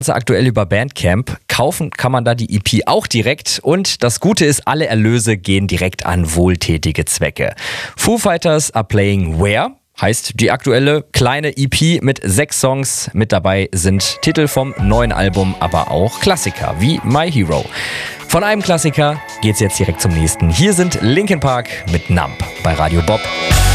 Aktuell über Bandcamp. Kaufen kann man da die EP auch direkt und das Gute ist, alle Erlöse gehen direkt an wohltätige Zwecke. Foo Fighters are playing Where heißt die aktuelle kleine EP mit 6 Songs. Mit dabei sind Titel vom neuen Album, aber auch Klassiker wie My Hero. Von einem Klassiker geht's jetzt direkt zum nächsten. Hier sind Linkin Park mit Numb bei Radio Bob.